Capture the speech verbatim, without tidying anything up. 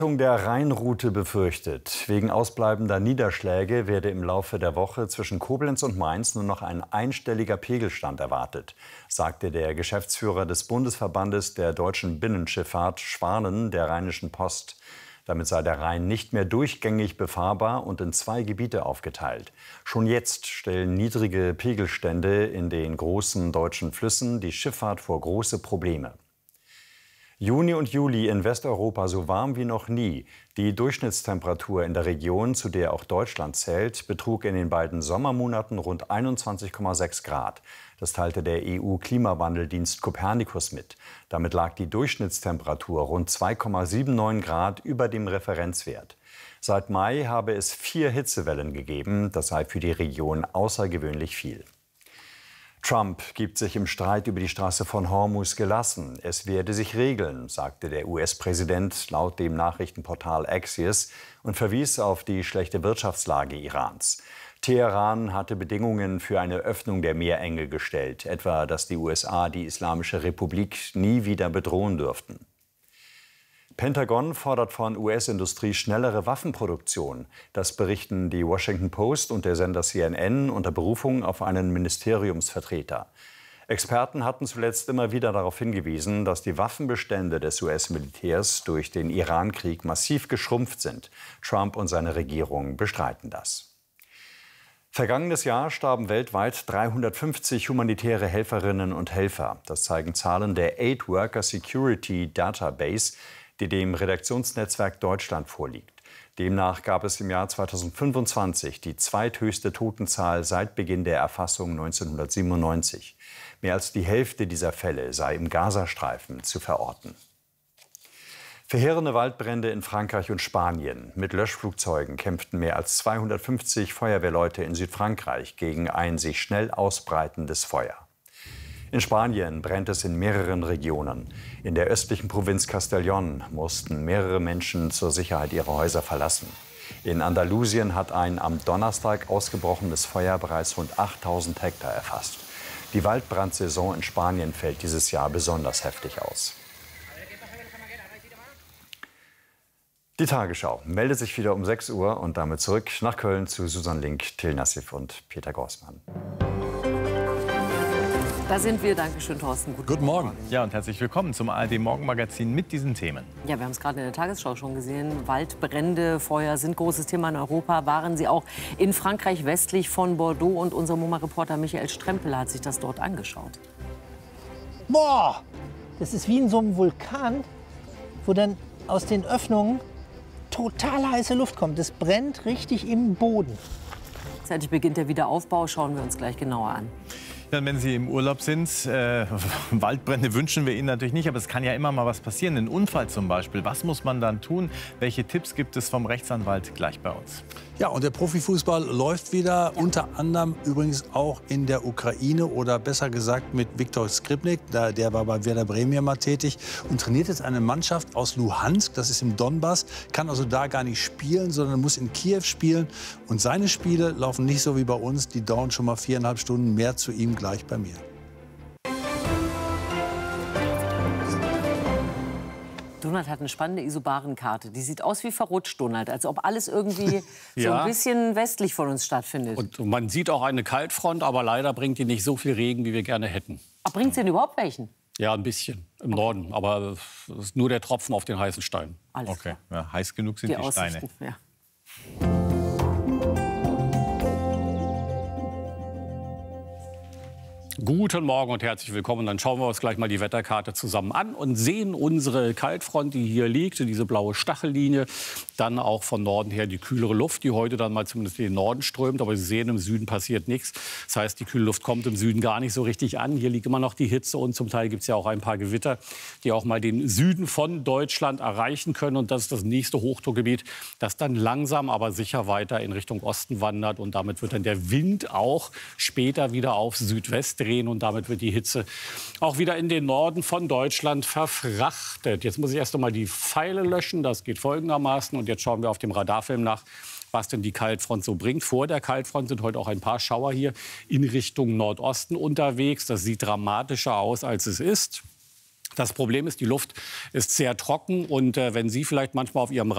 Der Rheinroute befürchtet, wegen ausbleibender Niederschläge werde im Laufe der Woche zwischen Koblenz und Mainz nur noch ein einstelliger Pegelstand erwartet, sagte der Geschäftsführer des Bundesverbandes der deutschen Binnenschifffahrt Schwanen der Rheinischen Post. Damit sei der Rhein nicht mehr durchgängig befahrbar und in zwei Gebiete aufgeteilt. Schon jetzt stellen niedrige Pegelstände in den großen deutschen Flüssen die Schifffahrt vor große Probleme. Juni und Juli in Westeuropa so warm wie noch nie. Die Durchschnittstemperatur in der Region, zu der auch Deutschland zählt, betrug in den beiden Sommermonaten rund einundzwanzig Komma sechs Grad. Das teilte der E U-Klimawandeldienst Copernicus mit. Damit lag die Durchschnittstemperatur rund zwei Komma neunundsiebzig Grad über dem Referenzwert. Seit Mai habe es vier Hitzewellen gegeben. Das sei für die Region außergewöhnlich viel. Trump gibt sich im Streit über die Straße von Hormuz gelassen. Es werde sich regeln, sagte der U S-Präsident laut dem Nachrichtenportal Axios und verwies auf die schlechte Wirtschaftslage Irans. Teheran hatte Bedingungen für eine Öffnung der Meerenge gestellt, etwa dass die U S A die Islamische Republik nie wieder bedrohen dürften. Pentagon fordert von U S-Industrie schnellere Waffenproduktion. Das berichten die Washington Post und der Sender C N N unter Berufung auf einen Ministeriumsvertreter. Experten hatten zuletzt immer wieder darauf hingewiesen, dass die Waffenbestände des U S-Militärs durch den Iran-Krieg massiv geschrumpft sind. Trump und seine Regierung bestreiten das. Vergangenes Jahr starben weltweit dreihundertfünfzig humanitäre Helferinnen und Helfer. Das zeigen Zahlen der Aid Worker Security Database, die dem Redaktionsnetzwerk Deutschland vorliegt. Demnach gab es im Jahr zweitausendfünfundzwanzig die zweithöchste Totenzahl seit Beginn der Erfassung neunzehnhundertsiebenundneunzig. Mehr als die Hälfte dieser Fälle sei im Gazastreifen zu verorten. Verheerende Waldbrände in Frankreich und Spanien. Mit Löschflugzeugen kämpften mehr als zweihundertfünfzig Feuerwehrleute in Südfrankreich gegen ein sich schnell ausbreitendes Feuer. In Spanien brennt es in mehreren Regionen. In der östlichen Provinz Castellón mussten mehrere Menschen zur Sicherheit ihre Häuser verlassen. In Andalusien hat ein am Donnerstag ausgebrochenes Feuer bereits rund achttausend Hektar erfasst. Die Waldbrandsaison in Spanien fällt dieses Jahr besonders heftig aus. Die Tagesschau meldet sich wieder um sechs Uhr und damit zurück nach Köln zu Susan Link, Till Nassif und Peter Grossmann. Da sind wir. Dankeschön, Thorsten. Guten, Guten Morgen. Morgen. Ja, und herzlich willkommen zum A R D-Morgenmagazin mit diesen Themen. Ja, wir haben es gerade in der Tagesschau schon gesehen. Waldbrände, Feuer sind großes Thema in Europa. Waren sie auch in Frankreich westlich von Bordeaux. Und unser M O M A-Reporter Michael Strempel hat sich das dort angeschaut. Boah, das ist wie in so einem Vulkan, wo dann aus den Öffnungen total heiße Luft kommt. Das brennt richtig im Boden. Gleichzeitig beginnt der Wiederaufbau. Schauen wir uns gleich genauer an. Ja, wenn Sie im Urlaub sind, äh, Waldbrände wünschen wir Ihnen natürlich nicht, aber es kann ja immer mal was passieren, ein Unfall zum Beispiel. Was muss man dann tun? Welche Tipps gibt es vom Rechtsanwalt gleich bei uns? Ja, und der Profifußball läuft wieder, ja. Unter anderem übrigens auch in der Ukraine oder besser gesagt mit Viktor Skripnik, der, der war bei Werder Bremen ja mal tätig und trainiert jetzt eine Mannschaft aus Luhansk, das ist im Donbass, kann also da gar nicht spielen, sondern muss in Kiew spielen und seine Spiele laufen nicht so wie bei uns, die dauern schon mal viereinhalb Stunden, mehr zu ihm gleich bei mir. Donald hat eine spannende Isobarenkarte. Die sieht aus wie verrutscht, Donald. Als ob alles irgendwie ja. so ein bisschen westlich von uns stattfindet. Und man sieht auch eine Kaltfront, aber leider bringt die nicht so viel Regen, wie wir gerne hätten. Aber bringt sie denn überhaupt welchen? Ja, ein bisschen im okay. Norden. Aber es ist nur der Tropfen auf den heißen Stein. Alles okay. Ja, heiß genug sind die, die Steine. Ja. Guten Morgen und herzlich willkommen. Dann schauen wir uns gleich mal die Wetterkarte zusammen an und sehen unsere Kaltfront, die hier liegt, diese blaue Stachellinie. Dann auch von Norden her die kühlere Luft, die heute dann mal zumindest in den Norden strömt. Aber Sie sehen, im Süden passiert nichts. Das heißt, die kühle Luft kommt im Süden gar nicht so richtig an. Hier liegt immer noch die Hitze und zum Teil gibt es ja auch ein paar Gewitter, die auch mal den Süden von Deutschland erreichen können. Und das ist das nächste Hochdruckgebiet, das dann langsam, aber sicher weiter in Richtung Osten wandert. Und damit wird dann der Wind auch später wieder auf Südwest drehen. Und damit wird die Hitze auch wieder in den Norden von Deutschland verfrachtet. Jetzt muss ich erst einmal die Pfeile löschen. Das geht folgendermaßen. Und jetzt schauen wir auf dem Radarfilm nach, was denn die Kaltfront so bringt. Vor der Kaltfront sind heute auch ein paar Schauer hier in Richtung Nordosten unterwegs. Das sieht dramatischer aus, als es ist. Das Problem ist, die Luft ist sehr trocken. Und äh, wenn Sie vielleicht manchmal auf Ihrem